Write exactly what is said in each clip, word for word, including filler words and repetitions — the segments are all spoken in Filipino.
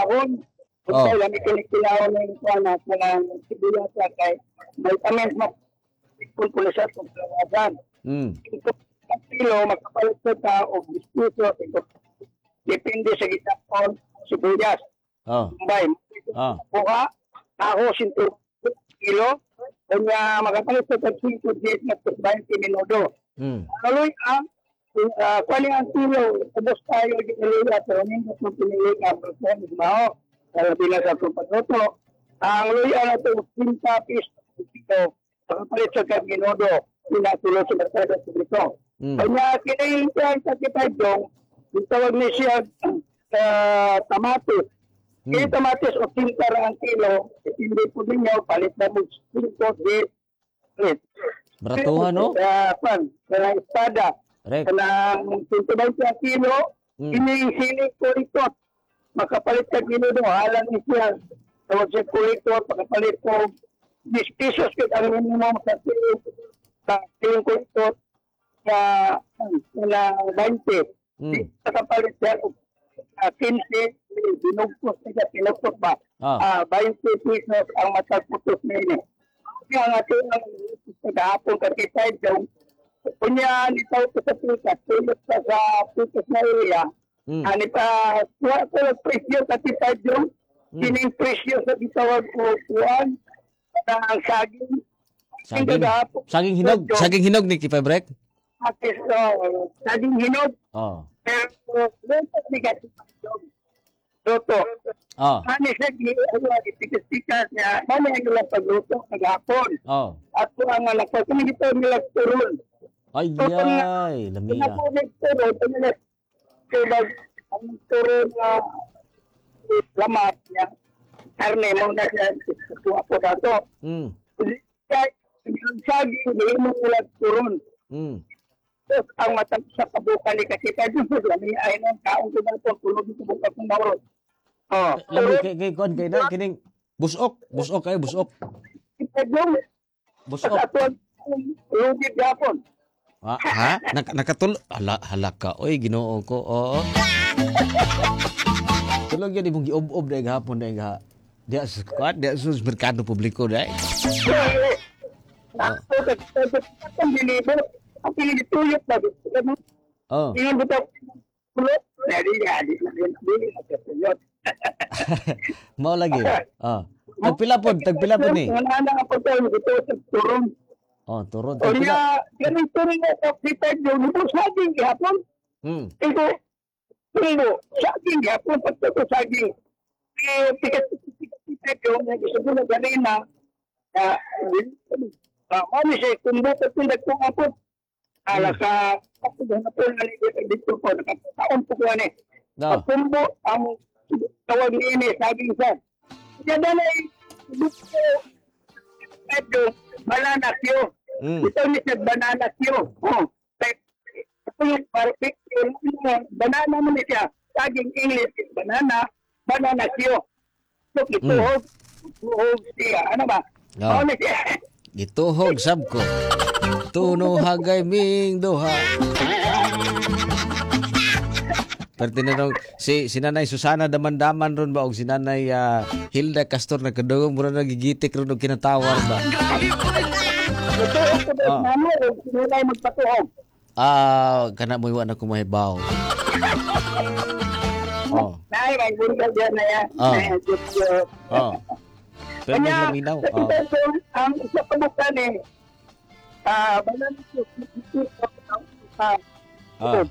dahon. Oh. Kaya kami kinikilaw ng kuwan na ng sibuyas kay vitamins mo kung pula siya kung kawasan. Mm. Ito ang kilo magkapalit ka o bistuso ito. Depende sa gitapon sibuyas. Oh. Bay. Ah. Kuha ako sinto kilo kanya magkapalit ka sa sinto jet na twenty minuto. Mm. Kaloy ang uh, kwali ang kilo ubos tayo giniliya pero hindi mo pinili ka percent mao. Kaya bilang sa pagluto, ang luya na ito, pinta piso, ito, pagpalit sa Caminodo, pinatulo sa Mercado Publico. Mm. Kanya, kinahintihan sa kita yung, yung tawag niya siya sa tamatis. Mm. Kaya tamatis o pinta ang kilo, hindi po ninyo, palit na mo, pinto, di, palit. Baratuhan, no? Sa, pan, sa espada, Correct. kanang pinto ba ang kilo, Mm. inisili ko ito, makapalit ka ginudo halang ni siya tawag sa kolektor makapalit ko ten pesos kit ang minimum sa kilo sa kilo kolektor sa na twenty Mm. makapalit siya uh, fifteen binugtos siya pinugtos ba Ah. ah twenty pesos ang matagputos nila kaya nga ito ang pagkahapon kakitay daw kunya nitaw ko sa pikas tulad sa sa pikas na area. Mm. Ani pa kuha ko ng presyo kasi pa yung Mm. kining presyo sa bitawag ko kuhan na ang saging. Saging. Saging hinog. Saging hinog ni Kipabrek. Kasi so, saging hinog. Oh. Pero luto ni kasi luto. Oh. Ani siya gipikas-pikas niya. Mali ang ilang pagluto kagapon. Oh. At ko ang anak ko, kung ito nila turun. Ay, ay, lamia. Pinapunin turun, pinapunin turun, ang turun na lamat niya. Karne mo na siya, kuha po na to. Mm. Kaya, yung saging, hindi mo nila turun. Mm. Tapos, ang matang sa kabuka ni kasi tayo, lami ay nang kaong kumato, tulog ito buka kong mawron. Oh, Lami kay kay kon kay na kining busok, busok kay busok. ito yung, Busok. sa atuan, lugid yapon. Ha? ha? Nak nakatul hala hala ka. Oy, Ginoo ko. Oo. Tulog yun imong giob-ob dai gahapon dai ga. Dia sa squad, dia sa merkado publiko dai. Ako, ang binibot, ang pinituyot na dito. Oh. Yung buto, pulot, nari yan, nari Mao lagi. Ah. Tagpila pod, tagpila pod ni. Wala na ang pagkain dito sa turong. Oh, turun O tagpila. niya, ganun turong na sa kita yung ito saging gihapon. Hmm. Ito, turong saging gihapon, pagkato saging. Eh, tikat-tikat yung nag-isabu na ganina. Ah, mami siya, kung bukas kung nagkong apot. Ala sa, ako na po na dito po, nakataon po ko ni. No. Pagkumbo, ang tawag ni ini, saging sa. Kaya dalay, gusto, ito, banana kyo. Mm. Ito ni sa banana kyo. Oh, ito yung perfect, yung banana mo ni siya. Saging English, banana, banana kyo. So, ituhog, ituhog siya. Ano ba? No. Ano ni siya? Gituhog sab ko. Tuno hagay ming duha. Pero tinanong, si, si Nanay Susana Damandaman ron ba o si Nanay uh, Hilda Castor na kadugong mura nagigitik ron o kinatawar ba? Ituhog ko ba? Ah. Ano? Sinulay magpatuhog. Ah, kana mo iwan ako mahibaw. Oh. Nay, may burger dyan na yan. Ah. Nay, just, uh, Oh. Pero may Kanya, laminaw. sa Oh. ito, ang isa pa bukan eh, ah, banana ko, ah, Ah.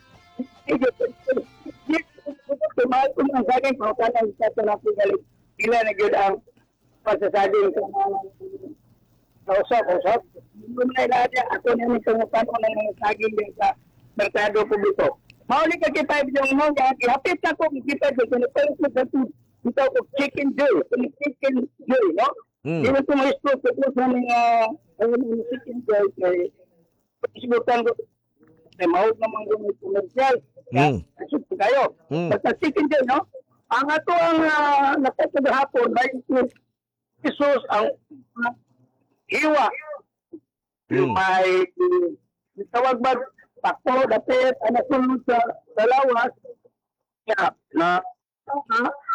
Tumahal ko ng saging, pautan ang isa sa natin galing. Ila na yun ang pasasaging sa usap-usap. Yung na ilahat niya, ako niya ni tungutan ko ng mga saging din sa merkado publiko. Mauli ka kita yung mga, ihapit ako kita dito, kinipalis ko sa ito ko chicken joy, chicken joy, no? Mm. Hindi ko ma-isto ko po sa mga ayun, chicken joy kay isibutan ko ay mahal naman yung commercial. Mm. Kasi kayo. Mm. Basta chicken joy, no? Ang ato ang uh, nakasag hapon, twenty pesos ang uh, hiwa. Mm. May uh, tawag ba, takpo, dapit, ano sunod sa dalawas. Kaya, na, uh,